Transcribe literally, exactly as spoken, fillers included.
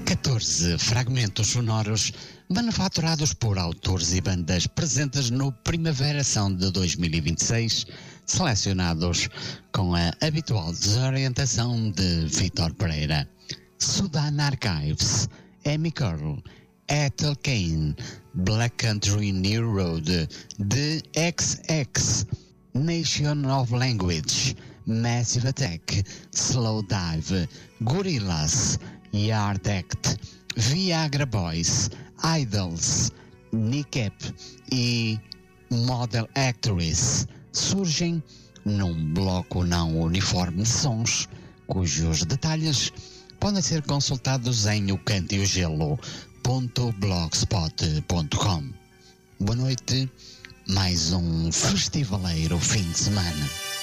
catorze fragmentos sonoros manufaturados por autores e bandas presentes no Primavera Sound de dois mil e vinte e seis, selecionados com a habitual desorientação de Vítor Pereira. Sudan Archives, Amy Curl, Ethel Cain, Black Country New Road, The X X, Nation of Language, Massive Attack, Slow Dive, Gorillaz, Yard Act, Viagra Boys, Idols, Nick Up e Model Actress surgem num bloco não uniforme de sons, cujos detalhes podem ser consultados em o canto e o gelo ponto blogspot ponto com. Boa noite, mais um festivaleiro fim de semana.